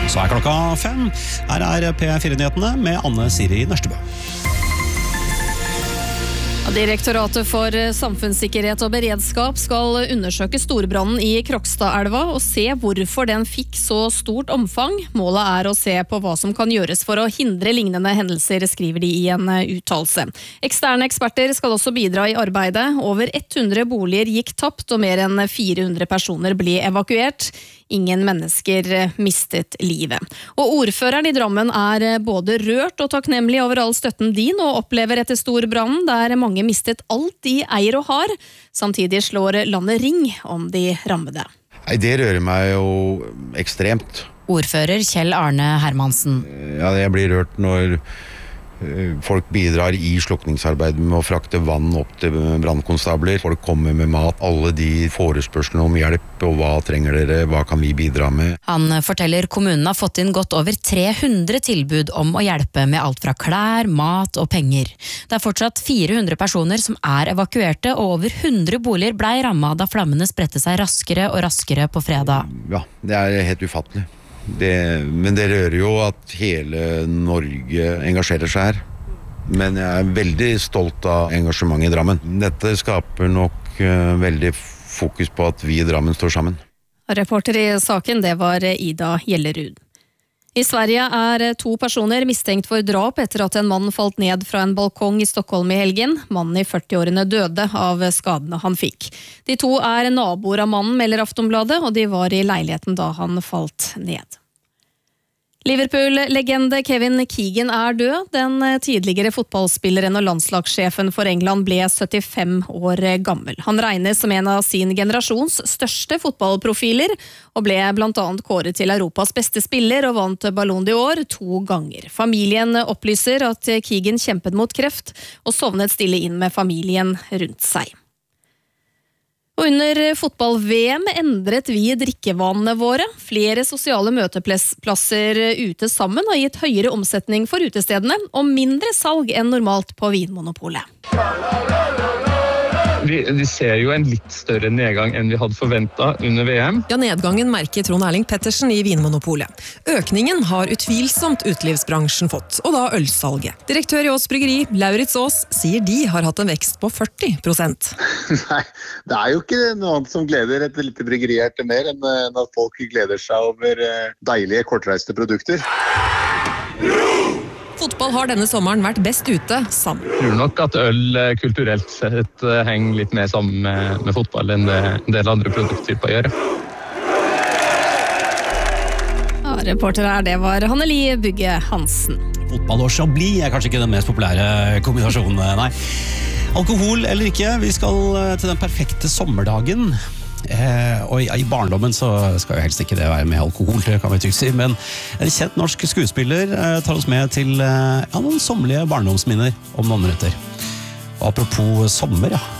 Så klokka 5. Her P4-nyhetene med Anne Siri Nørstebø. Direktoratet for samfunnssikkerhet og beredskap skal undersøke storbrannen i Krokstadelva og se hvorfor den fikk så stort omfang. Målet å se på hva som kan gjøres for å hindre lignende hendelser, skriver de i en uttalelse. Eksterne eksperter skal også bidra i arbeidet. Over 100 boliger gikk tapt, og mer enn 400 personer ble evakuert. Ingen mennesker mistet livet. Og ordføreren i Drammen både rørt og takknemlig over all støtten din, og opplever etter storbrannen der mange mistet alt de eier og har. Samtidig slår landet ring om de rammede. Det rører meg jo ekstremt. Ordfører Kjell Arne Hermansen. Ja, jeg blir rørt når folk bidrar i slukningsarbeidet med å frakte vann opp til brannkonstabler. Folk kommer med mat, alle de forespørslene om hjelp, og hva trenger dere, hva kan vi bidra med? Han forteller kommunen har fått inn godt over 300 tilbud om å hjelpe med alt fra klær, mat og penger. Det fortsatt 400 personer som evakuerte, og over 100 boliger ble rammet da flammene spredte seg raskere og raskere på fredag. Ja, det helt ufattelig. Men det rører jo at hele Norge engasjerer seg her. Men jeg veldig stolt av engasjementet i Drammen. Dette skaper nok veldig fokus på at vi i Drammen står sammen. Reporter i saken, det var Ida Gjellerud. I Sverige 2 personer mistenkt for drap etter at en mann falt ned fra en balkong i Stockholm i helgen. Mannen i 40-årene døde av skadene han fikk. De 2 naboer av mannen, melder Aftonbladet, og de var i leiligheten da han falt ned. Liverpool-legende Kevin Keegan død. Den tidligere fotballspilleren og landslagssjefen for England ble 75 år gammel. Han regnes som en av sin generasjons største fotballprofiler, og ble blant annet kåret til Europas beste spiller og vant Ballon d'Or 2 ganger. Familien opplyser at Keegan kjempet mot kreft og sovnet stille inn med familien rundt seg. Og under fotball-VM endret vi drikkevanene våre. Flere sosiale møteplasser ute sammen har gitt høyere omsetning for utestedene, og mindre salg enn normalt på Vinmonopolet. Vi ser jo en litt større nedgang enn vi hadde forventet under VM. Ja, nedgangen merker Trond Erling Pettersen i Vinmonopolet. Økningen har utvilsomt utelivsbransjen fått, og da ølsalget. Direktør i Ås Bryggeri, Lauritz Aas, sier de har hatt en vekst på 40%. Nei, det jo ikke noe annet som gleder et lite bryggeri mer enn at folk gleder seg over deilige kortreiste produkter. Fotball har denne sommeren vært best ute sammen. Jeg tror nok at øl kulturelt sett henger litt mer sammen med fotball enn en del andre produkttyper gjør. Ja, reporter det var Hanneli Bygge Hansen. Fotball og Chablis kanskje ikke den mest populære kombinasjonen, nei. Alkohol eller ikke, vi skal til den perfekte sommerdagen. Og i barndommen så skal jo helst ikke det være med alkohol, det kan vi trygt si, men en kjent norsk skuespiller tar oss med til noen sommerlige barndomsminner om noen minutter. Og apropos sommer, ja,